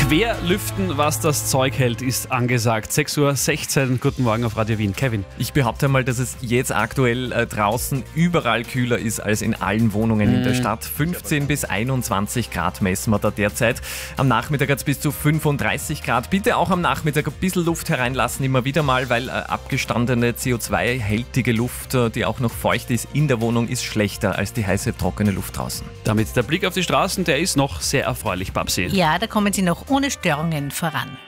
Querlüften, was das Zeug hält, ist angesagt. 6:16 Uhr, guten Morgen auf Radio Wien. Kevin. Ich behaupte mal, dass es jetzt aktuell draußen überall kühler ist als in allen Wohnungen in der Stadt. 15 bis 21 Grad messen wir da derzeit. Am Nachmittag hat es bis zu 35 Grad. Bitte auch am Nachmittag ein bisschen Luft hereinlassen, immer wieder mal, weil abgestandene CO2-hältige Luft, die auch noch feucht ist in der Wohnung, ist schlechter als die heiße, trockene Luft draußen. Damit der Blick auf die Straßen, der ist noch sehr erfreulich, Babsi. Ja, da kommen Sie noch ohne Störungen voran.